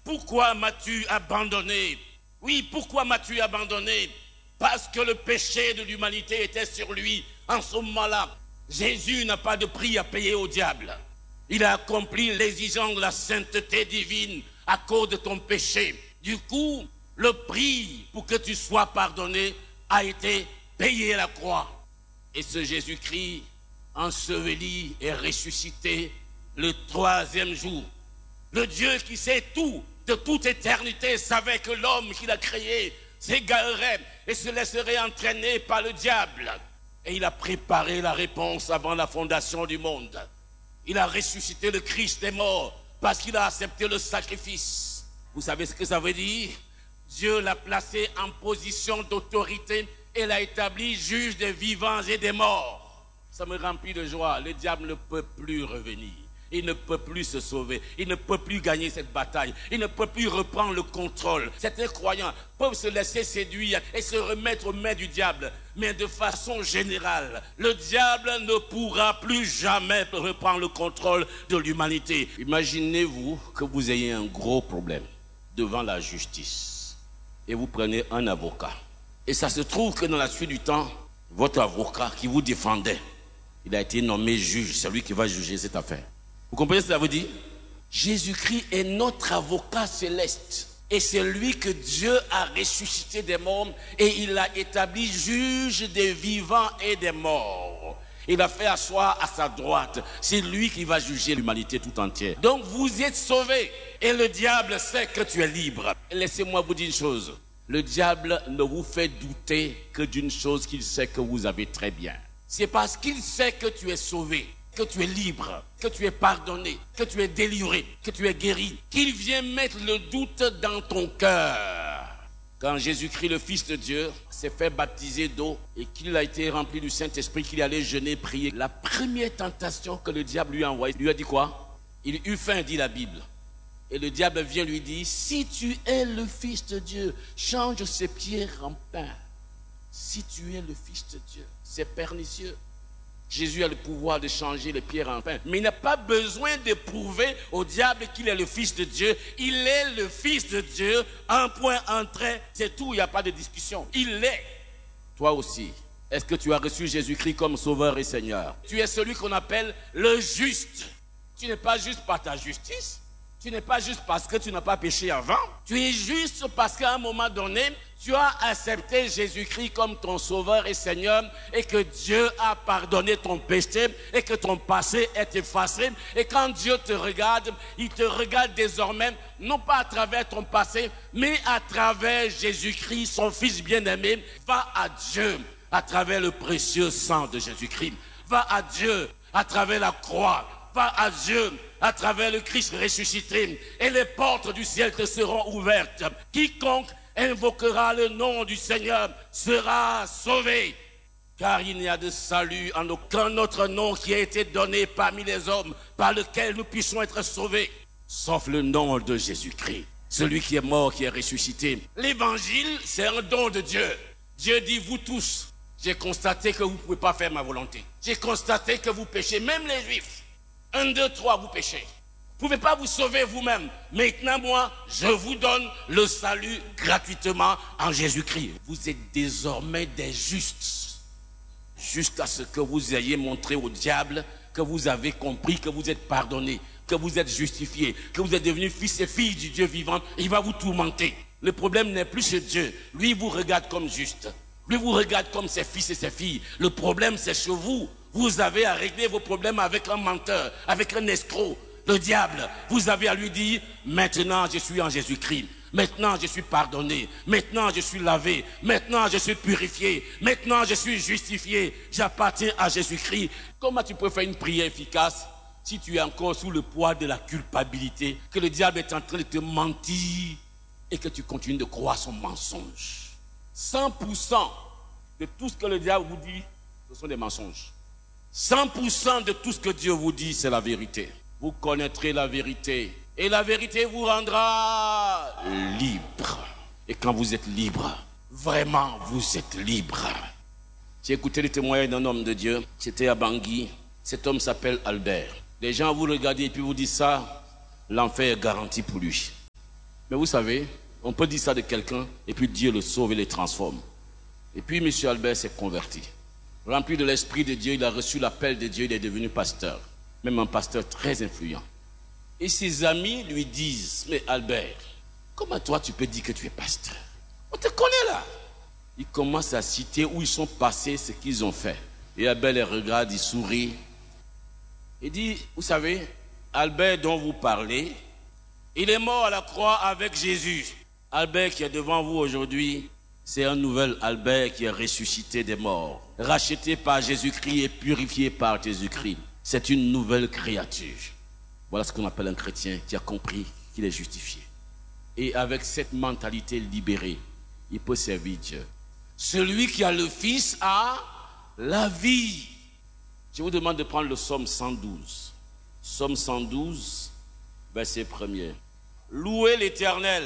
pourquoi m'as-tu abandonné? Oui, pourquoi m'as-tu abandonné? Parce que le péché de l'humanité était sur lui. En ce moment-là, Jésus n'a pas de prix à payer au diable. Il a accompli l'exigence de la sainteté divine à cause de ton péché. Du coup, le prix pour que tu sois pardonné a été payé à la croix. Et ce Jésus-Christ, enseveli et ressuscité le 3e jour. Le Dieu qui sait tout, de toute éternité, savait que l'homme qu'il a créé s'égarerait et se laisserait entraîner par le diable. Et il a préparé la réponse avant la fondation du monde. Il a ressuscité le Christ des morts parce qu'il a accepté le sacrifice. Vous savez ce que ça veut dire? Dieu l'a placé en position d'autorité et l'a établi juge des vivants et des morts. Ça me remplit de joie. Le diable ne peut plus revenir. Il ne peut plus se sauver. Il ne peut plus gagner cette bataille. Il ne peut plus reprendre le contrôle. Certains croyants peuvent se laisser séduire et se remettre aux mains du diable. Mais de façon générale, le diable ne pourra plus jamais reprendre le contrôle de l'humanité. Imaginez-vous que vous ayez un gros problème devant la justice et vous prenez un avocat. Et ça se trouve que dans la suite du temps, votre avocat qui vous défendait, il a été nommé juge, c'est lui qui va juger cette affaire. Vous comprenez ce que ça veut dire? Jésus-Christ est notre avocat céleste. Et c'est lui que Dieu a ressuscité des morts et il l'a établi juge des vivants et des morts. Il a fait asseoir à sa droite. C'est lui qui va juger l'humanité tout entière. Donc vous êtes sauvés et le diable sait que tu es libre. Laissez-moi vous dire une chose. Le diable ne vous fait douter que d'une chose qu'il sait que vous avez très bien. C'est parce qu'il sait que tu es sauvé, que tu es libre, que tu es pardonné, que tu es délivré, que tu es guéri, qu'il vient mettre le doute dans ton cœur. Quand Jésus-Christ, le Fils de Dieu, s'est fait baptiser d'eau et qu'il a été rempli du Saint-Esprit, qu'il allait jeûner, prier, la première tentation que le diable lui a envoyée, lui a dit quoi? Il eut faim, dit la Bible. Et le diable vient lui dire, si tu es le Fils de Dieu, change ces pierres en pain. Si tu es le Fils de Dieu, c'est pernicieux. Jésus a le pouvoir de changer les pierres en pain. Mais il n'a pas besoin de prouver au diable qu'il est le Fils de Dieu. Il est le Fils de Dieu. Un point, un trait, c'est tout. Il n'y a pas de discussion. Il l'est. Toi aussi, est-ce que tu as reçu Jésus-Christ comme Sauveur et Seigneur? Tu es celui qu'on appelle le juste. Tu n'es pas juste par ta justice. Tu n'es pas juste parce que tu n'as pas péché avant. Tu es juste parce qu'à un moment donné, tu as accepté Jésus-Christ comme ton Sauveur et Seigneur et que Dieu a pardonné ton péché et que ton passé est effacé. Et quand Dieu te regarde, il te regarde désormais, non pas à travers ton passé, mais à travers Jésus-Christ, son Fils bien-aimé. Va à Dieu à travers le précieux sang de Jésus-Christ. Va à Dieu à travers la croix. Va à Dieu à travers le Christ ressuscité et les portes du ciel te seront ouvertes. Quiconque invoquera le nom du Seigneur sera sauvé. Car il n'y a de salut en aucun autre nom qui a été donné parmi les hommes par lequel nous puissions être sauvés, sauf le nom de Jésus-Christ, celui qui est mort, qui est ressuscité. L'évangile, c'est un don de Dieu. Dieu dit, vous tous, j'ai constaté que vous ne pouvez pas faire ma volonté. J'ai constaté que vous péchez, même les Juifs. 1, 2, 3, vous péchez. Vous ne pouvez pas vous sauver vous-même. Maintenant, moi, je vous donne le salut gratuitement en Jésus-Christ. Vous êtes désormais des justes. Jusqu'à ce que vous ayez montré au diable que vous avez compris, que vous êtes pardonné, que vous êtes justifié, que vous êtes devenus fils et filles du Dieu vivant. Il va vous tourmenter. Le problème n'est plus chez Dieu. Lui, il vous regarde comme juste. Lui, vous regarde comme ses fils et ses filles. Le problème, c'est chez vous. Vous avez à régler vos problèmes avec un menteur, avec un escroc, le diable. Vous avez à lui dire, maintenant je suis en Jésus-Christ. Maintenant je suis pardonné. Maintenant je suis lavé. Maintenant je suis purifié. Maintenant je suis justifié. J'appartiens à Jésus-Christ. Comment tu peux faire une prière efficace si tu es encore sous le poids de la culpabilité, que le diable est en train de te mentir et que tu continues de croire son mensonge? 100% de tout ce que le diable vous dit, ce sont des mensonges. 100% de tout ce que Dieu vous dit, c'est la vérité. Vous connaîtrez la vérité et la vérité vous rendra libre. Et quand vous êtes libre, vraiment vous êtes libre. J'ai écouté le témoignage d'un homme de Dieu, c'était à Bangui. Cet homme s'appelle Albert. Les gens vous regardent et puis vous disent ça, l'enfer est garanti pour lui. Mais vous savez, on peut dire ça de quelqu'un et puis Dieu le sauve et le transforme. Et puis M. Albert s'est converti. Rempli de l'Esprit de Dieu, il a reçu l'appel de Dieu, il est devenu pasteur. Même un pasteur très influent. Et ses amis lui disent, mais Albert, comment toi tu peux dire que tu es pasteur? On te connaît là. Il commence à citer où ils sont passés, ce qu'ils ont fait. Et Albert les regarde, il sourit. Il dit, vous savez, Albert dont vous parlez, il est mort à la croix avec Jésus. Albert qui est devant vous aujourd'hui, c'est un nouvel Albert qui est ressuscité des morts, racheté par Jésus-Christ et purifié par Jésus-Christ. C'est une nouvelle créature. Voilà ce qu'on appelle un chrétien qui a compris qu'il est justifié. Et avec cette mentalité libérée, il peut servir Dieu. Celui qui a le Fils a la vie. Je vous demande de prendre le psaume 112. Psaume 112, verset 1er. Louez l'Éternel.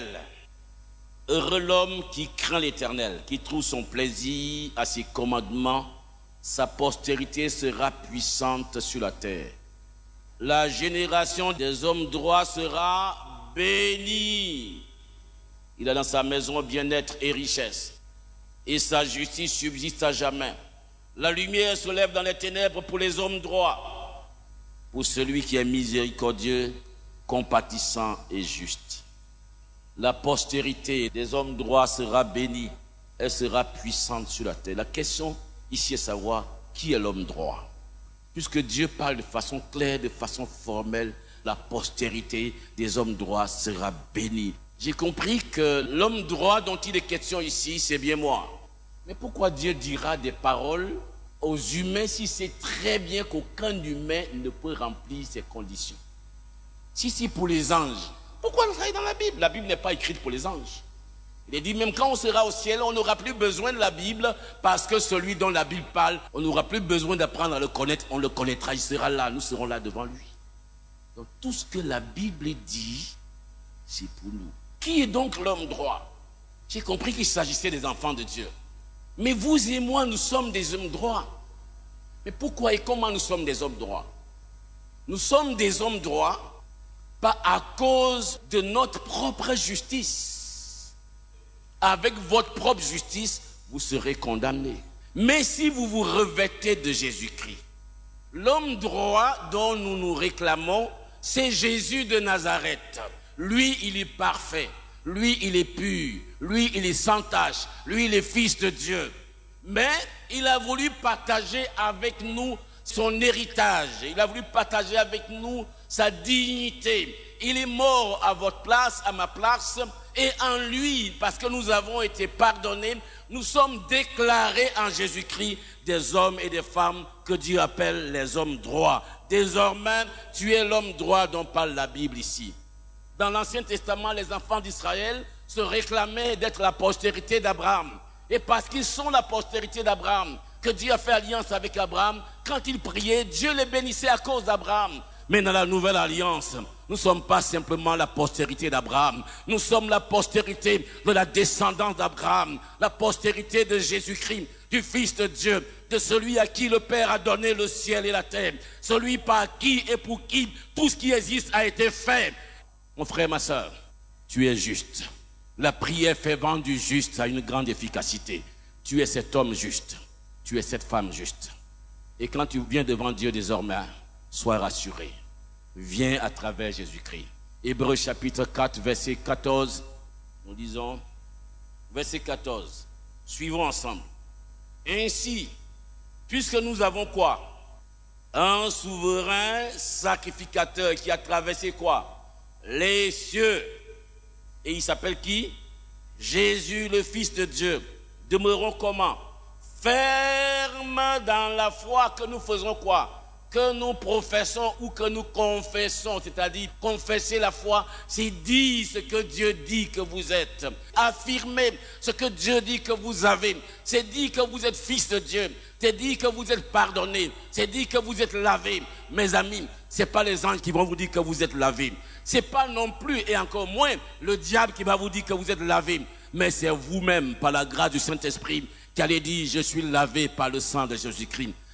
Heureux l'homme qui craint l'Éternel, qui trouve son plaisir à ses commandements. Sa postérité sera puissante sur la terre. La génération des hommes droits sera bénie. Il a dans sa maison bien-être et richesse, et sa justice subsiste à jamais. La lumière se lève dans les ténèbres pour les hommes droits, pour celui qui est miséricordieux, compatissant et juste. La postérité des hommes droits sera bénie, elle sera puissante sur la terre. La question ici est de savoir qui est l'homme droit. Puisque Dieu parle de façon claire, de façon formelle, la postérité des hommes droits sera bénie. J'ai compris que l'homme droit dont il est question ici, c'est bien moi. Mais pourquoi Dieu dira des paroles aux humains si c'est très bien qu'aucun humain ne peut remplir ces conditions? Si c'est pour les anges, pourquoi le travailler dans la Bible? La Bible n'est pas écrite pour les anges. Il est dit, même quand on sera au ciel, on n'aura plus besoin de la Bible, parce que celui dont la Bible parle, on n'aura plus besoin d'apprendre à le connaître, on le connaîtra, il sera là, nous serons là devant lui. Donc tout ce que la Bible dit, c'est pour nous. Qui est donc l'homme droit? J'ai compris qu'il s'agissait des enfants de Dieu. Mais vous et moi, nous sommes des hommes droits. Mais pourquoi et comment nous sommes des hommes droits? Nous sommes des hommes droits pas à cause de notre propre justice. Avec votre propre justice, vous serez condamnés. Mais si vous vous revêtez de Jésus-Christ, l'homme droit dont nous nous réclamons, c'est Jésus de Nazareth. Lui, il est parfait. Lui, il est pur. Lui, il est sans tache. Lui, il est fils de Dieu. Mais il a voulu partager avec nous son héritage. Il a voulu partager avec nous sa dignité. Il est mort à votre place, à ma place. Et en lui, parce que nous avons été pardonnés, nous sommes déclarés en Jésus-Christ des hommes et des femmes que Dieu appelle les hommes droits. Désormais, tu es l'homme droit dont parle la Bible ici. Dans l'Ancien Testament, les enfants d'Israël se réclamaient d'être la postérité d'Abraham. Et parce qu'ils sont la postérité d'Abraham, que Dieu a fait alliance avec Abraham, quand ils priaient, Dieu les bénissait à cause d'Abraham. Mais dans la nouvelle alliance, nous ne sommes pas simplement la postérité d'Abraham. Nous sommes la postérité de la descendance d'Abraham, la postérité de Jésus-Christ, du Fils de Dieu, de celui à qui le Père a donné le ciel et la terre, celui par qui et pour qui tout ce qui existe a été fait. Mon frère, ma soeur, tu es juste. La prière fervente du juste a une grande efficacité. Tu es cet homme juste. Tu es cette femme juste. Et quand tu viens devant Dieu désormais, sois rassuré. Viens à travers Jésus-Christ. Hébreux chapitre 4, verset 14. Nous lisons, verset 14. Suivons ensemble. Ainsi, puisque nous avons quoi? Un souverain sacrificateur qui a traversé quoi? Les cieux. Et il s'appelle qui? Jésus, le Fils de Dieu. Demeurons comment? Ferme dans la foi que nous faisons quoi? Que nous professons ou que nous confessons. C'est-à-dire, confesser la foi, c'est dire ce que Dieu dit que vous êtes. Affirmer ce que Dieu dit que vous avez. C'est dire que vous êtes fils de Dieu. C'est dire que vous êtes pardonné. C'est dire que vous êtes lavé. Mes amis, c'est pas les anges qui vont vous dire que vous êtes lavé. C'est pas non plus, et encore moins, le diable qui va vous dire que vous êtes lavé. Mais c'est vous-même, par la grâce du Saint-Esprit, qui allez dire, je suis lavé par le sang de Jésus-Christ.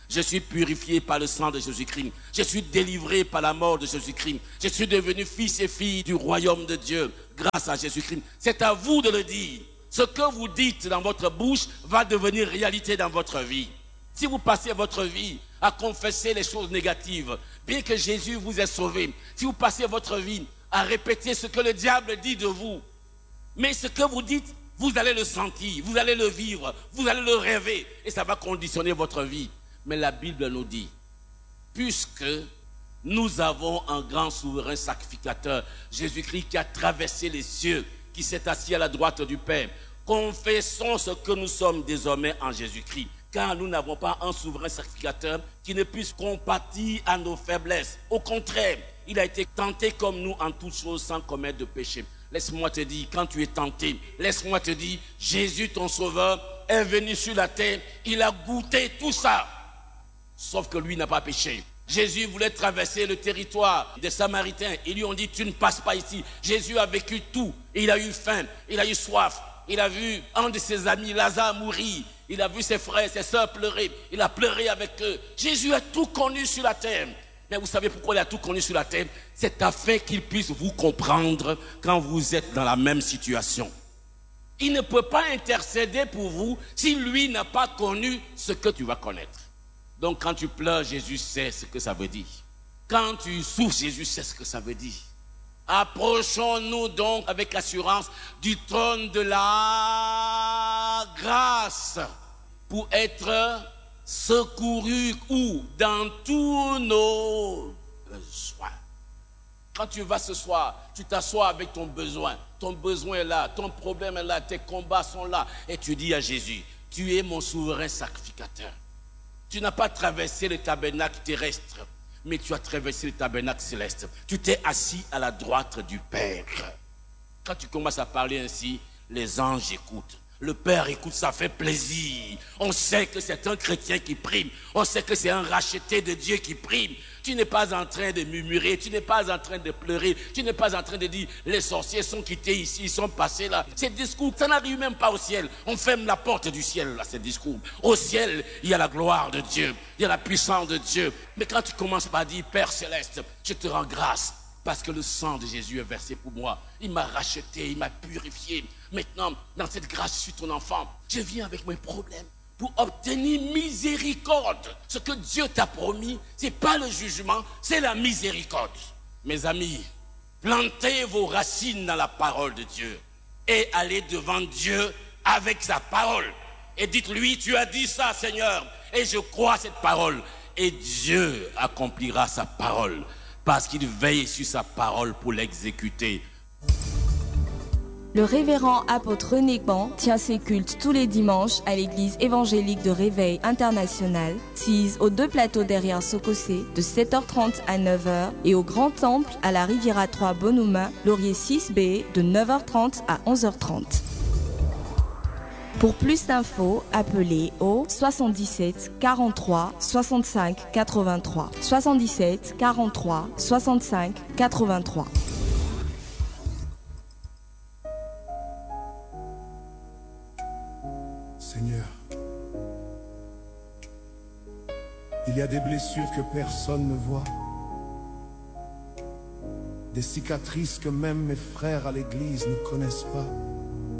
Je suis purifié par le sang de Jésus-Christ. Je suis délivré par la mort de Jésus-Christ. Je suis devenu fils et fille du royaume de Dieu grâce à Jésus-Christ. C'est à vous de le dire. Ce que vous dites dans votre bouche va devenir réalité dans votre vie. Si vous passez votre vie à confesser les choses négatives, bien que Jésus vous ait sauvé, si vous passez votre vie à répéter ce que le diable dit de vous, mais ce que vous dites, vous allez le sentir, vous allez le vivre, vous allez le rêver, et ça va conditionner votre vie. Mais la Bible nous dit, puisque nous avons un grand souverain sacrificateur, Jésus-Christ qui a traversé les cieux, qui s'est assis à la droite du Père, confessons ce que nous sommes désormais en Jésus-Christ, car nous n'avons pas un souverain sacrificateur qui ne puisse compatir à nos faiblesses. Au contraire, il a été tenté comme nous en toutes choses sans commettre de péché. Laisse-moi te dire, quand tu es tenté, laisse-moi te dire, Jésus ton sauveur est venu sur la terre, il a goûté tout ça. Sauf que lui n'a pas péché. Jésus voulait traverser le territoire des Samaritains. Ils lui ont dit, tu ne passes pas ici. Jésus a vécu tout. Il a eu faim, il a eu soif. Il a vu un de ses amis, Lazare, mourir. Il a vu ses frères, ses sœurs pleurer. Il a pleuré avec eux. Jésus a tout connu sur la terre. Mais vous savez pourquoi il a tout connu sur la terre? C'est afin qu'il puisse vous comprendre quand vous êtes dans la même situation. Il ne peut pas intercéder pour vous si lui n'a pas connu ce que tu vas connaître. Donc quand tu pleures, Jésus sait ce que ça veut dire. Quand tu souffres, Jésus sait ce que ça veut dire. Approchons-nous donc avec assurance du trône de la grâce pour être secourus ou dans tous nos besoins. Quand tu vas ce soir, tu t'assois avec ton besoin. Ton besoin est là, ton problème est là, tes combats sont là. Et tu dis à Jésus, tu es mon souverain sacrificateur. Tu n'as pas traversé le tabernacle terrestre, mais tu as traversé le tabernacle céleste. Tu t'es assis à la droite du Père. Quand tu commences à parler ainsi, les anges écoutent. Le Père écoute, ça fait plaisir. On sait que c'est un chrétien qui prie. On sait que c'est un racheté de Dieu qui prie. Tu n'es pas en train de murmurer, tu n'es pas en train de pleurer, tu n'es pas en train de dire les sorciers sont quittés ici, ils sont passés là. Ces discours, ça n'arrive même pas au ciel. On ferme la porte du ciel là, ces discours. Au ciel, il y a la gloire de Dieu, il y a la puissance de Dieu. Mais quand tu commences par dire Père céleste, je te rends grâce parce que le sang de Jésus est versé pour moi. Il m'a racheté, il m'a purifié. Maintenant, dans cette grâce, je suis ton enfant. Je viens avec mes problèmes pour obtenir miséricorde. Ce que Dieu t'a promis, ce n'est pas le jugement, c'est la miséricorde. Mes amis, plantez vos racines dans la parole de Dieu et allez devant Dieu avec sa parole. Et dites-lui, tu as dit ça, Seigneur, et je crois cette parole. Et Dieu accomplira sa parole parce qu'il veille sur sa parole pour l'exécuter. Le révérend apôtre René Pan tient ses cultes tous les dimanches à l'église évangélique de Réveil International, sise aux 2 plateaux derrière Sokosé, de 7h30 à 9h, et au Grand Temple à la Riviera 3 Bonuma, Laurier 6B, de 9h30 à 11h30. Pour plus d'infos, appelez au 77 43 65 83. 77 43 65 83. Seigneur, il y a des blessures que personne ne voit, des cicatrices que même mes frères à l'église ne connaissent pas.